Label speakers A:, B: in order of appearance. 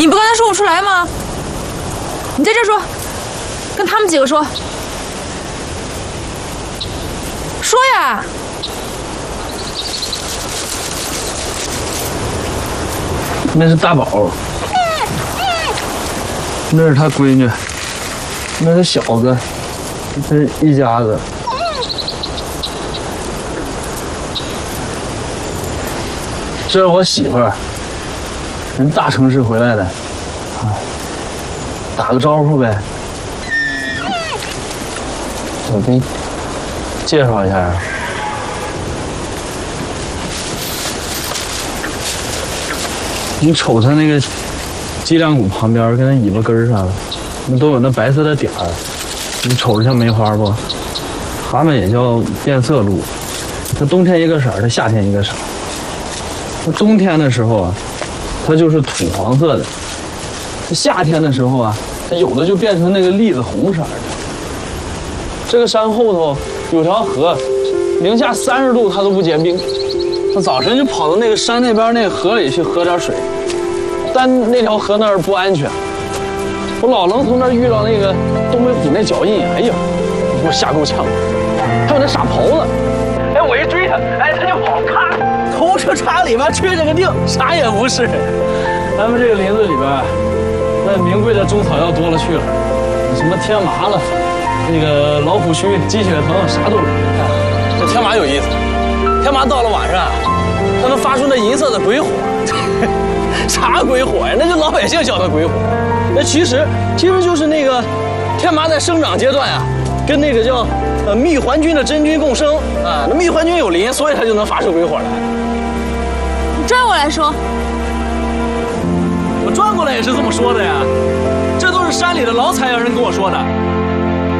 A: 你不刚才说不出来吗？你在这说，跟他们几个说，说呀！
B: 那是大宝，那是他闺女，那是小子，这是一家子。这是我媳妇儿，人大城市回来的，打个招呼呗。我给你介绍一下啊。你瞅他那个脊梁骨旁边跟那尾巴根上，那都有那白色的点儿，你瞅着像梅花不？它们也叫变色鹿，它冬天一个色儿，它夏天一个色儿。它冬天的时候啊，它就是土黄色的；它夏天的时候啊，它有的就变成那个栗子红色的。这个山后头有条河，零下30度它都不结冰。我早晨就跑到那个山那边那个河里去喝点水，但那条河那儿不安全，我老能从那儿遇到那个东北虎那脚印，哎呀，给我吓够呛。还有那傻狍子，哎，我一追他，哎，他就跑，咔，头车插里边吹了个腚，啥也不是。咱们这个林子里边，那名贵的中草药多了去了，什么天麻了，那个老虎须、鸡血藤，啥都有。这天麻有意思。天麻到了晚上，它能发出那银色的鬼火，啥鬼火呀？那就老百姓叫它鬼火。那其实就是那个天麻在生长阶段啊，跟那个叫蜜环菌的真菌共生啊。那蜜环菌有磷，所以它就能发出鬼火来。
A: 你转过来说，
B: 我转过来也是这么说的呀。这都是山里的老采药人跟我说的。